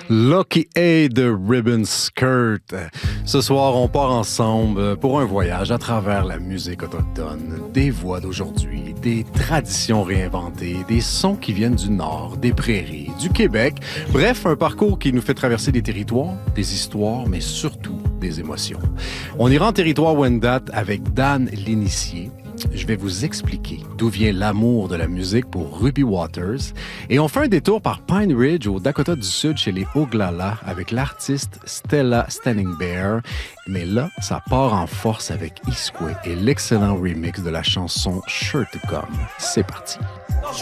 Lucky A de Ribbon Skirt. Ce soir, on part ensemble pour un voyage à travers la musique autochtone, des voix d'aujourd'hui, des traditions réinventées, des sons qui viennent du Nord, des prairies, du Québec. Bref, un parcours qui nous fait traverser des territoires, des histoires, mais surtout des émotions. On ira en territoire Wendat avec Dan l'initié. Je vais vous expliquer d'où vient l'amour de la musique pour Ruby Waters. Et on fait un détour par Pine Ridge, au Dakota du Sud, chez les Oglala, avec l'artiste Stella Standing Bear. Mais là, ça part en force avec Iskwé et l'excellent remix de la chanson Sure to Come. C'est parti.